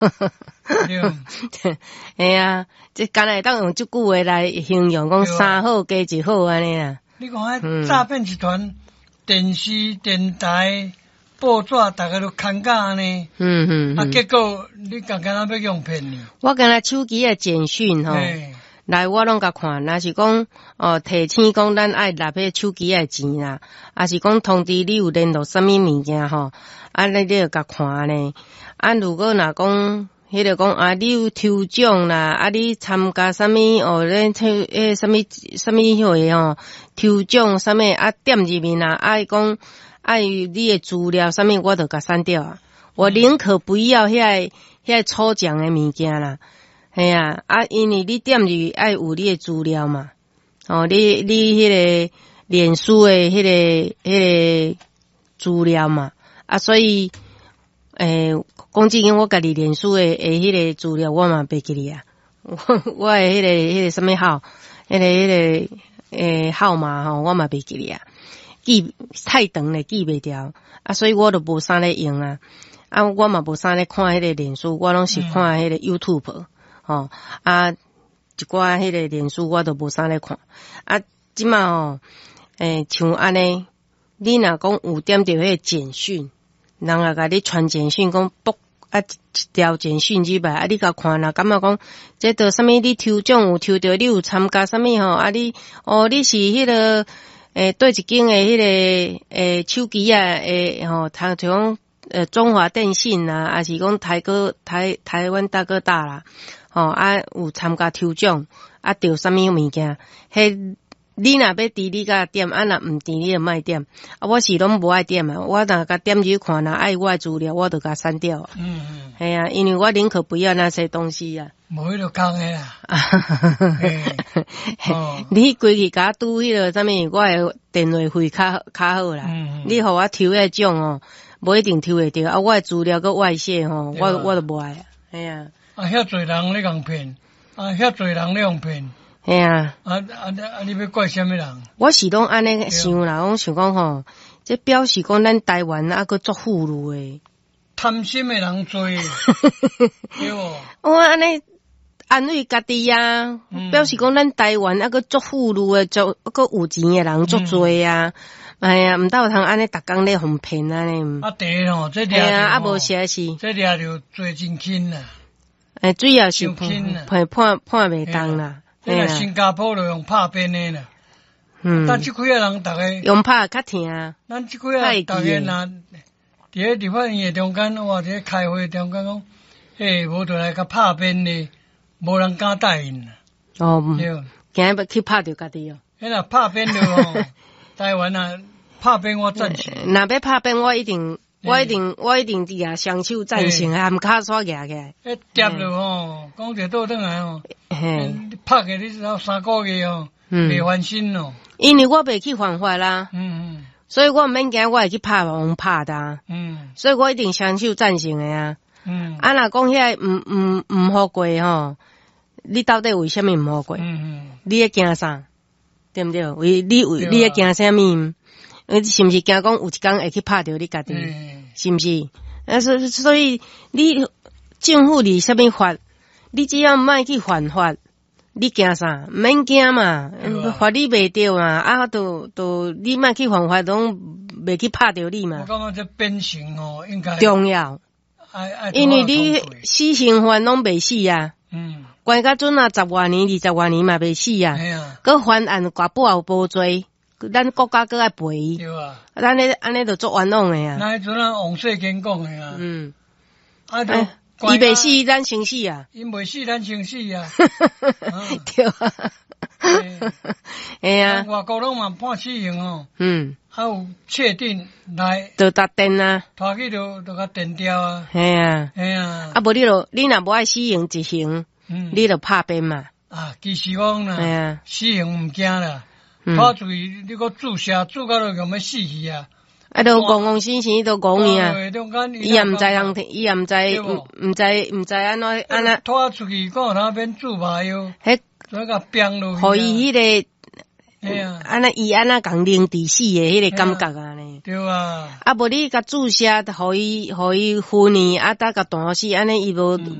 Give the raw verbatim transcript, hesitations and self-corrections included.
对，哎呀，这敢会当用这句话来形容，讲三好加一好安尼啊。 你讲迄诈骗集团，电视、电台、报纸，大家都看假安尼。嗯嗯。啊，结果你敢敢若要用骗呢？ 我敢若手机诶简讯吼。来，我拢甲看，若是讲哦，提醒讲咱爱纳迄手机诶钱啦，啊是讲通知你有联络啥物物件吼，啊你你就甲看呢。啊，如果若讲，迄个讲啊，你有抽奖啦，啊你参加啥物哦，咧抽诶啥物啥物会吼，抽奖啥物啊点入面啊，爱讲爱你诶资料啥物，我就甲删掉啊。我宁可不要遐个遐个抽奖诶物件啦。系啊，啊，因为你点入爱有你的资料嘛，哦，你你迄个脸书的迄个迄个资料嘛，啊，所以诶，讲真经我家己脸书的诶迄个资料我嘛袂记哩啊，我我诶迄个迄个什么号，迄个迄个诶号码吼，我嘛袂记哩啊，记太长咧记袂掉，啊，所以我都无啥咧用啊，啊，我嘛无啥咧看迄个脸书，我拢是看迄个 YouTube。哦啊，一寡迄个脸书我都无啥咧看啊。即马哦，诶，像安尼，你若讲有点着迄个简讯，人也甲你传简讯，讲卜啊一条简讯入来，啊你甲看啦，感觉讲这着啥物？你抽奖有抽着，你有参加啥物吼？啊你哦，你是迄、那个诶，对一间诶迄个诶手机啊，诶吼，他像呃中华电信啦，还是讲台哥台台湾大哥大啦。吼、哦、啊，有参加抽奖，啊，得啥物物件？迄你若要伫你甲点，啊，若毋伫你就莫点。啊，我是拢无爱点啊，我若甲点入去看，若爱我诶资料，我就甲删掉。嗯嗯。系啊，因为我宁可不要那些东西啊。 无迄落空诶啦。 哦、你规气甲拄迄落啥物？我诶电话费较较好啦。嗯嗯。你互我抽迄奖哦，无一定抽会着。啊，我诶资料搁外泄吼，我我都无爱啊。系啊。 啊，遐侪人咧共骗，啊，遐侪人咧用骗， 系啊， 啊啊啊！你要怪什么人？ 我是拢安尼想啦，我想讲吼，这表示讲咱台湾啊，个足富裕诶， 贪心诶人多，对无？ 我安尼安慰家己啊，嗯、表示讲咱台湾啊个足富裕诶，足个有钱诶人足多啊。哎呀，毋到有通安尼，逐工咧互骗安尼。 啊，第一吼，这掠着，啊无实是， 这掠着做真轻啦。 诶，主要是判判判袂当啦。 迄个新加坡就用拍鞭的啦。嗯。但即几个人，逐个用拍较疼啊。 咱即几个逐个若伫咧立法院中间，或者开会中间讲，诶，无就来甲拍鞭的，无人敢答应啦。 哦，对。今日要去拍着家己哦。 迄若拍鞭着吼，台湾啊，拍鞭我赞成。 若要拍鞭，我一定。我一定，我一定伫啊双手赞成，含骹刷举起来。 一跌落吼，讲者倒转来吼，拍个你只三个月哦，袂翻身咯。 因为我袂去犯法啦，嗯嗯，所以我毋免惊，我会去拍互拍的，嗯，所以我一定双手赞成的啊，嗯，啊若讲遐毋毋毋好过吼，你到底为虾米毋好过？嗯嗯，你咧惊啥？对毋对？为你为你咧惊啥物？呃，是毋是惊讲有一天会去拍着你家己？嗯、是毋是？啊，所所以你政府里啥物法，你只要莫去犯法，你惊啥？毋免惊嘛，法律袂着嘛，啊，都都你莫去犯法，拢袂去拍着你嘛。 我感觉这变刑哦，应该重要，因为你死刑犯拢袂死啊。嗯，关到准啊，十外年、二十外年嘛袂死啊。系啊，佮犯案挂不后无罪。咱国家搁爱赔伊，对啊，咱咧安尼就做冤枉诶啊。 那迄阵啊，王世坚讲诶啊，嗯，啊，就伊袂死，咱先死啊， 伊袂死，咱先死啊， 对啊，哎啊， 外国拢嘛判死刑哦，嗯，还有确定来， 就搭电啊， 拖去就就甲电掉啊， 系啊，系啊，啊无你就你若无爱死刑执行，嗯，你就拍鞭嘛， 啊，其实讲啦，系啊，死刑毋惊啦。他注意你个注射注到落咁要死去啊！ 啊，都戆戆死死都戆去啊！伊也毋知通，伊也毋知，毋知毋知安怎安怎。 拖出去讲他免注麻药，迄那个病落去。 互伊迄个哎呀， 安尼伊安那共凝伫死诶，迄个感觉啊呢。 对啊。 啊，无你甲注射，互伊互伊昏去，啊，搭甲断死，安尼伊无。